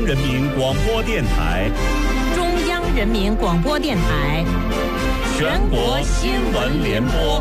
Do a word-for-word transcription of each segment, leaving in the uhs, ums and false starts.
人民广播电台， 中央人民广播电台， 全国新闻联播。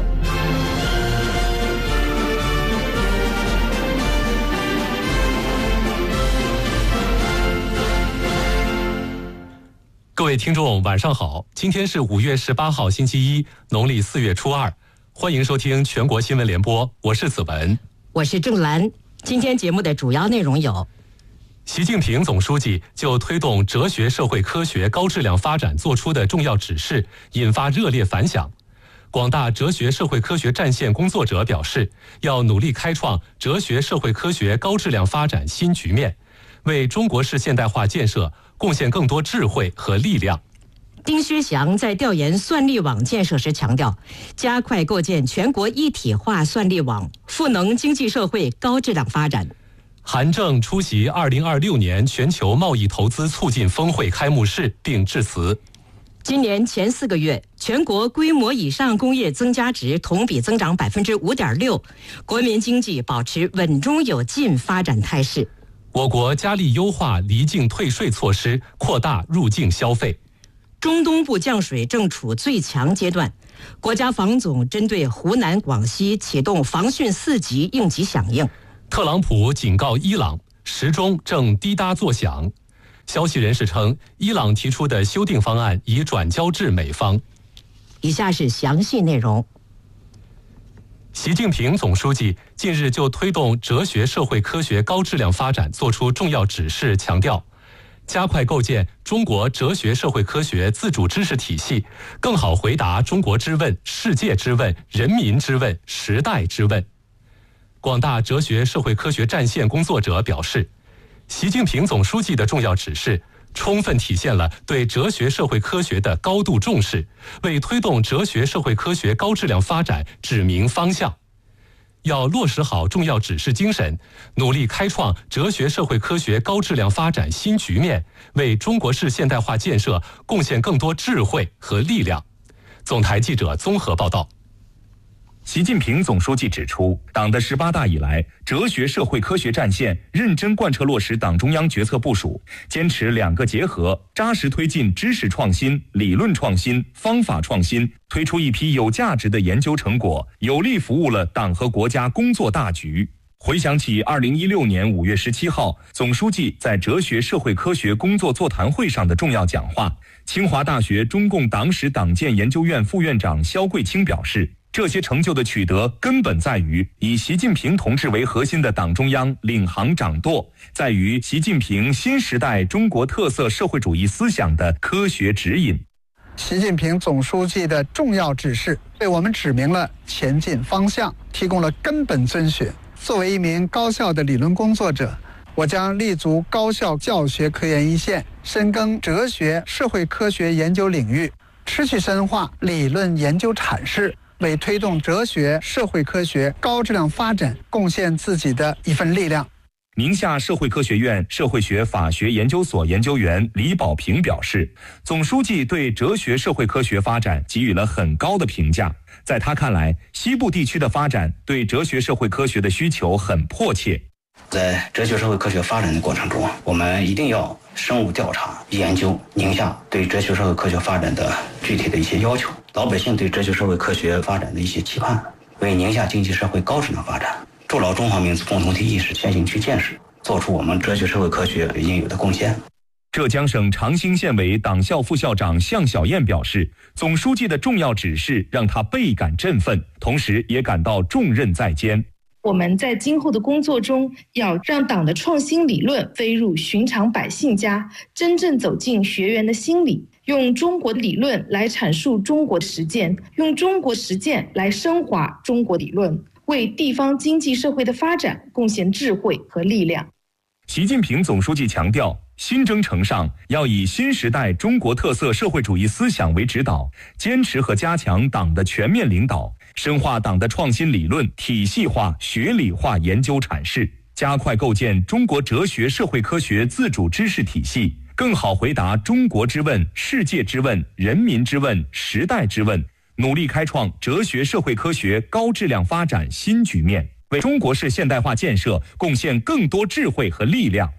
各位听众晚上好，今天是五月十八号星期一，农历四月初二，欢迎收听全国新闻联播，我是子文， 我是郑兰。今天节目的主要内容有： 习近平总书记就推动哲学社会科学高质量发展作出的重要指示引发热烈反响。广大哲学社会科学战线工作者表示，要努力开创哲学社会科学高质量发展新局面，为中国式现代化建设贡献更多智慧和力量。 丁薛祥在调研算力网建设时强调，加快构建全国一体化算力网，赋能经济社会高质量发展。 韩正出席二零二六年全球贸易投资促进峰会开幕式并致辞。 今年前四个月，全国规模以上工业增加值同比增长百分之五点六，国民经济保持稳中有进发展态势。 我国加力优化离境退税措施，扩大入境消费。 中东部降水正处最强阶段，国家防总针对湖南、广西启动防汛四级应急响应。 特朗普警告伊朗，时钟正滴答作响。消息人士称，伊朗提出的修订方案已转交至美方。 以下是详细内容。 习近平总书记近日就推动哲学社会科学高质量发展作出重要指示，强调加快构建中国哲学社会科学自主知识体系，更好回答中国之问、世界之问、人民之问、时代之问。广大哲学社会科学战线工作者表示，习近平总书记的重要指示充分体现了对哲学社会科学的高度重视，为推动哲学社会科学高质量发展指明方向。要落实好重要指示精神，努力开创哲学社会科学高质量发展新局面，为中国式现代化建设贡献更多智慧和力量。总台记者综合报道。 习近平总书记指出，党的十八大以来，哲学社会科学战线认真贯彻落实党中央决策部署，坚持两个结合，扎实推进知识创新、理论创新、方法创新，推出一批有价值的研究成果，有力服务了党和国家工作大局。回想起二零一六年五月十七号，总书记在哲学社会科学工作座谈会上的重要讲话，清华大学中共党史党建研究院副院长肖桂清表示，这些成就的取得根本在于以习近平同志为核心的党中央领航掌舵，在于习近平新时代中国特色社会主义思想的科学指引。 习近平总书记的重要指示为我们指明了前进方向，提供了根本遵循。作为一名高校的理论工作者，我将立足高校教学科研一线，深耕哲学社会科学研究领域，持续深化理论研究阐释，为推动哲学社会科学高质量发展贡献自己的一份力量。 宁夏社会科学院社会学法学研究所研究员李保平表示，总书记对哲学社会科学发展给予了很高的评价。在他看来，西部地区的发展对哲学社会科学的需求很迫切。 在哲学社会科学发展的过程中，我们一定要深入调查研究宁夏对哲学社会科学发展的具体的一些要求，老百姓对哲学社会科学发展的一些期盼，为宁夏经济社会高质量发展筑牢中华民族共同体意识先行区建设，做出我们哲学社会科学应有的贡献。 浙江省长兴县委党校副校长向小燕表示，总书记的重要指示让他倍感振奋，同时也感到重任在肩。 我们在今后的工作中，要让党的创新理论飞入寻常百姓家，真正走进学员的心里，用中国的理论来阐述中国的实践，用中国实践来升华中国理论，为地方经济社会的发展贡献智慧和力量。 习近平总书记强调，新征程上要以新时代中国特色社会主义思想为指导，坚持和加强党的全面领导，深化党的创新理论体系化、学理化研究阐释，加快构建中国哲学社会科学自主知识体系，更好回答中国之问、世界之问、人民之问、时代之问，努力开创哲学社会科学高质量发展新局面，为中国式现代化建设贡献更多智慧和力量。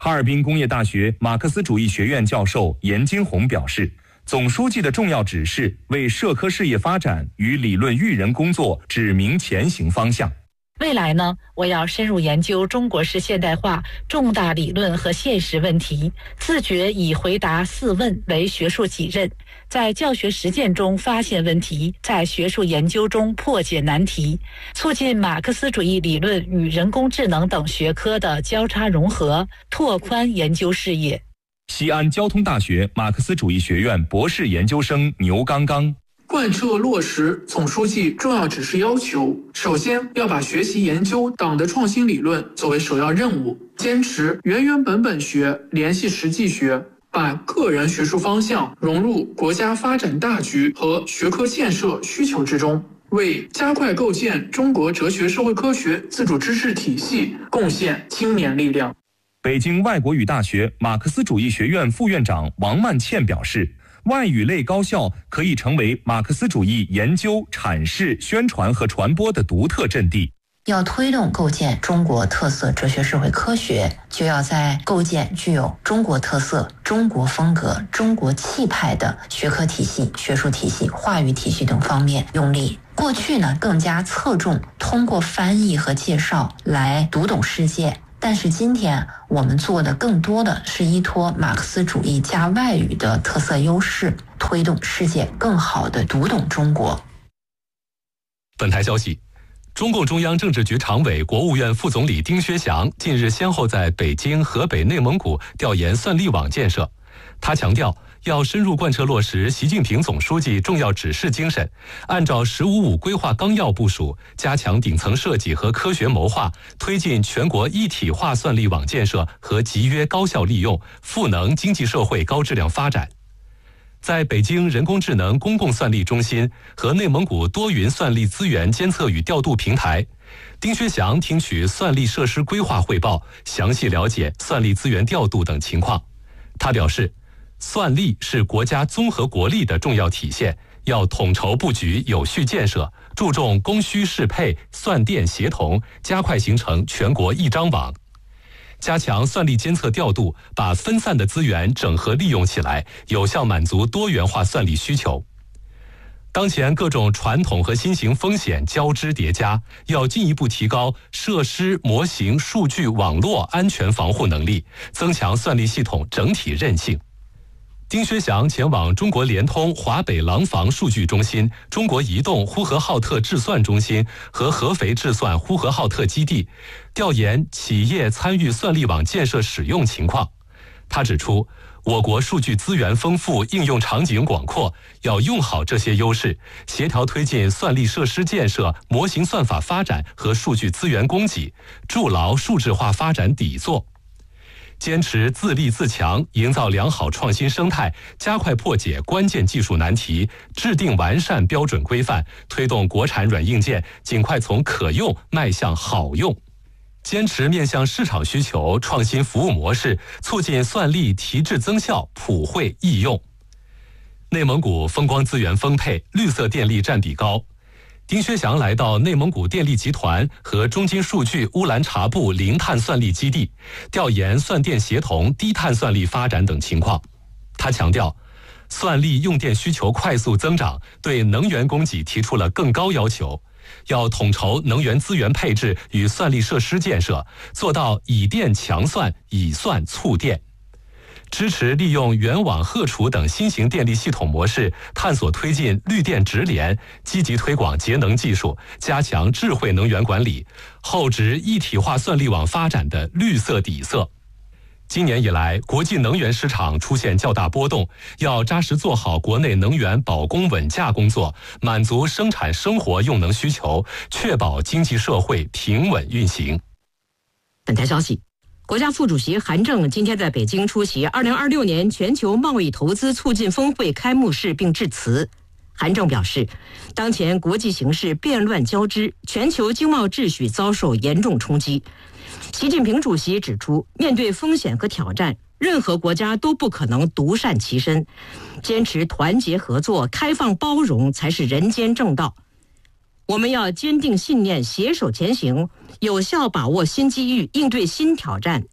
哈尔滨工业大学马克思主义学院教授严金红表示，总书记的重要指示为社科事业发展与理论育人工作指明前行方向。 未来呢，我要深入研究中国式现代化重大理论和现实问题，自觉以回答四问为学术己任，在教学实践中发现问题，在学术研究中破解难题，促进马克思主义理论与人工智能等学科的交叉融合，拓宽研究视野。 西安交通大学马克思主义学院博士研究生牛刚刚， 贯彻落实总书记重要指示要求，首先要把学习研究党的创新理论作为首要任务，坚持原原本本学，联系实际学，把个人学术方向融入国家发展大局和学科建设需求之中，为加快构建中国哲学社会科学自主知识体系贡献青年力量。 北京外国语大学马克思主义学院副院长王曼倩表示，外语类高校可以成为马克思主义研究、阐释、宣传和传播的独特阵地。 要推动构建中国特色哲学社会科学，就要在构建具有中国特色、中国风格、中国气派的学科体系、学术体系、话语体系等方面用力。过去呢，更加侧重通过翻译和介绍来读懂世界，但是今天我们做的更多的是依托马克思主义加外语的特色优势，推动世界更好地读懂中国。 本台消息，中共中央政治局常委、国务院副总理丁薛祥近日先后在北京、河北、内蒙古调研算力网建设。他强调，要深入贯彻落实习近平总书记重要指示精神，按照“十五五”规划纲要部署，加强顶层设计和科学谋划，推进全国一体化算力网建设和集约高效利用，赋能经济社会高质量发展。在北京人工智能公共算力中心和内蒙古多云算力资源监测与调度平台，丁薛祥听取算力设施规划汇报，详细了解算力资源调度等情况。他表示，算力是国家综合国力的重要体现，要统筹布局、有序建设，注重供需适配、算电协同，加快形成全国一张网。加强算力监测调度，把分散的资源整合利用起来，有效满足多元化算力需求。当前各种传统和新型风险交织叠加，要进一步提高设施、模型、数据、网络安全防护能力，增强算力系统整体韧性。丁薛祥前往中国联通华北廊坊数据中心、中国移动呼和浩特智算中心和合肥智算呼和浩特基地，调研企业参与算力网建设使用情况。他指出，我国数据资源丰富，应用场景广阔，要用好这些优势，协调推进算力设施建设、模型算法发展和数据资源供给，筑牢数字化发展底座。坚持自立自强，营造良好创新生态，加快破解关键技术难题，制定完善标准规范，推动国产软硬件尽快从可用迈向好用。坚持面向市场需求，创新服务模式，促进算力提质增效、普惠易用。内蒙古风光资源丰沛，绿色电力占比高。丁薛祥来到内蒙古电力集团和中金数据乌兰察布零碳算力基地，调研算电协同、低碳算力发展等情况。他强调，算力用电需求快速增长，对能源供给提出了更高要求，要统筹能源资源配置与算力设施建设，做到以电强算、以算促电。支持利用原网荷储等新型电力系统模式，探索推进绿电直联，积极推广节能技术，加强智慧能源管理，厚植一体化算力网发展的绿色底色。今年以来，国际能源市场出现较大波动，要扎实做好国内能源保供稳价工作，满足生产生活用能需求，确保经济社会平稳运行。 本台消息，国家副主席韩正今天在北京出席二零二六年全球贸易投资促进峰会开幕式并致辞。韩正表示，当前国际形势变乱交织，全球经贸秩序遭受严重冲击。习近平主席指出，面对风险和挑战，任何国家都不可能独善其身，坚持团结合作、开放包容才是人间正道。我们要坚定信念，携手前行，有效把握新机遇，应对新挑战，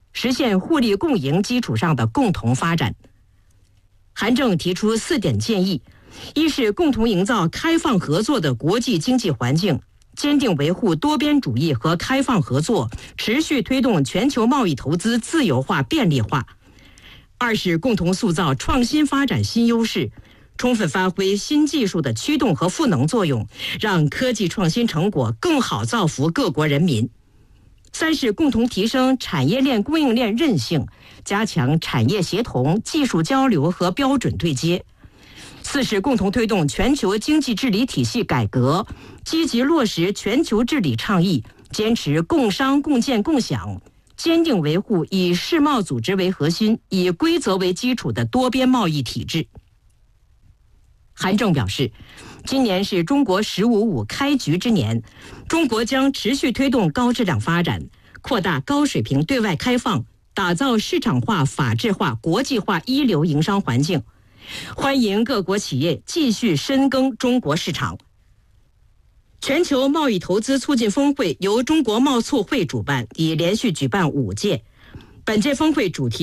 实现互利共赢基础上的共同发展。韩正提出四点建议：一是共同营造开放合作的国际经济环境，坚定维护多边主义和开放合作，持续推动全球贸易投资自由化便利化；二是共同塑造创新发展新优势，充分发挥新技术的驱动和赋能作用，让科技创新成果更好造福各国人民；三是共同提升产业链供应链韧性，加强产业协同、技术交流和标准对接；四是共同推动全球经济治理体系改革，积极落实全球治理倡议，坚持共商共建共享，坚定维护以世贸组织为核心、以规则为基础的多边贸易体制。韩正表示，今年是中国“十五五”开局之年，中国将持续推动高质量发展，扩大高水平对外开放，打造市场化、法治化、国际化一流营商环境，欢迎各国企业继续深耕中国市场。全球贸易投资促进峰会由中国贸促会主办，已连续举办五届。本届峰会主题